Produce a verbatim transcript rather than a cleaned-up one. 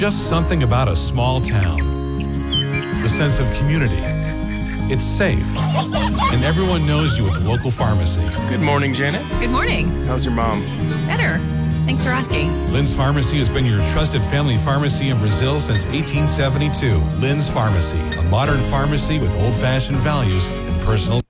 Just something about a small town. The sense of community. It's safe. And everyone knows you at the local pharmacy. Good morning, Janet. Good morning. How's your mom? Better. Thanks for asking. Lynn's Pharmacy has been your trusted family pharmacy in Brazil since eighteen seventy-two. Lynn's Pharmacy, a modern pharmacy with old-fashioned values and personal